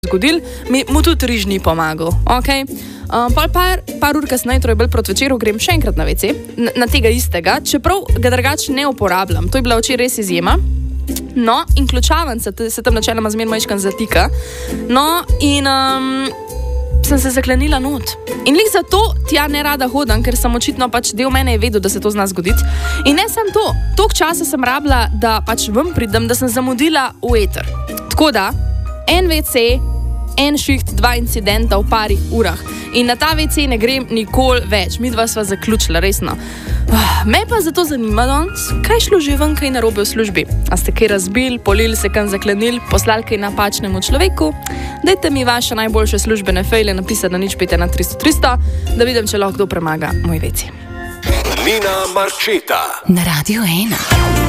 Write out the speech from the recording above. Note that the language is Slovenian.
zgodil, mu tudi riž ni pomagal. Okay? Par ur kasneje, torej bolj proti večeru, grem še enkrat na WC, na tega istega, čeprav ga drugače ne uporabljam. To je bila včeraj res izjema. No, in ključavanca se tam načeloma zmerno majčkan zatika. No, in sem se zaklenila not. In lih zato tja ne rada hodim, ker sem očitno pač del mene je vedel, da se to zna zgoditi. In ne sem to. Toliko časa sem rabila, da pač ven pridem, da sem zamudila v eter. Tako da, en WC, en šiht, 2 incidenta v pari urah. In na ta WC ne grem nikoli več. Midva sva zaključila, resno. Me pa zato zanima danes, kaj šlo že ven kaj narobe v službi. A ste kaj razbil, polili se kam zaklenil, poslali kaj napačnemu človeku? Dajte mi vaše najboljše službene fejle napisati na 051 300 300, da vidim, če lahko kdo premaga moj WC. Nina Marčeta na Radio 1.